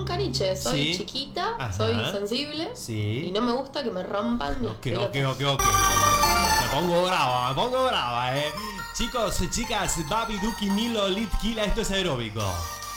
caniche, soy Sí. chiquita, Ajá. soy sensible Sí. y no me gusta que me rompan mis Ok. pelotas. Me pongo brava, Chicos, chicas, Babi, Duki, Milo, Lit, Kila, esto es aeróbico.